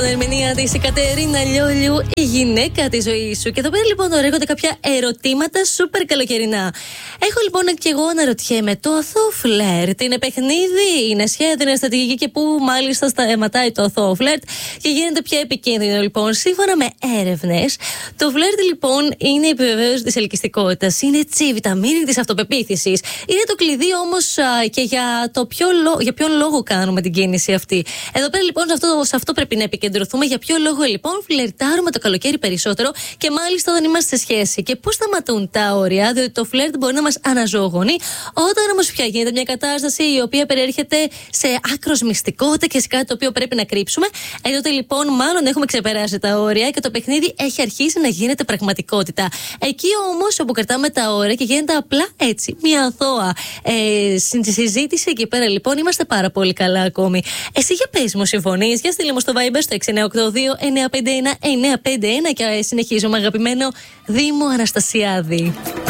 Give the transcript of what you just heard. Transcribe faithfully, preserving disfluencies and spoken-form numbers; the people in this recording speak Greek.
λοιπόν ερμηνεία τη Κατερίνα Λιόλιου, η γυναίκα τη ζωή σου. Και εδώ πέρα λοιπόν έρχονται κάποια ερωτήματα σούπερ καλοκαιρινά. Έχω λοιπόν και εγώ αναρωτιέμαι, το αθώο φλερτ είναι παιχνίδι, είναι σχέδιο, είναι στρατηγική και πού μάλιστα σταματάει το αθώο φλερτ και γίνεται πια επικίνδυνο λοιπόν. Σύμφωνα με έρευνες, το φλερτ λοιπόν είναι η επιβεβαίωση της ελκυστικότητας, είναι έτσι η βιταμίνη της αυτοπεποίθησης. Είναι το κλειδί όμως και για, το ποιο, για ποιον λόγο κάνουμε την κίνηση αυτή. Εδώ πέρα λοιπόν σε αυτό, σε αυτό πρέπει να επικεντρωθούμε. Για ποιο λόγο λοιπόν φλερτάρουμε το καλοκαίρι περισσότερο και μάλιστα όταν είμαστε σε σχέση. Και πώς σταματούν τα όρια, διότι το φλερτ μπορεί να μας αναζωογονεί. Όταν όμως πια γίνεται μια κατάσταση η οποία περιέρχεται σε άκρος μυστικότητα και σε κάτι το οποίο πρέπει να κρύψουμε, ε, τότε λοιπόν μάλλον έχουμε ξεπεράσει τα όρια και το παιχνίδι έχει αρχίσει να γίνεται πραγματικότητα. Εκεί όμως όπου κρατάμε τα όρια και γίνεται απλά έτσι, μια αθώα ε, συζήτηση εκεί πέρα λοιπόν, είμαστε πάρα πολύ καλά ακόμη. Εσύ για πες μου, συμφωνείς? Για στείλε μου στο Viber στο έξι εννιά οκτώ δύο εννιά πέντε ένα εννιά πέντε ένα και συνεχίζω με αγαπημένο Δήμο Αναστασιάδη.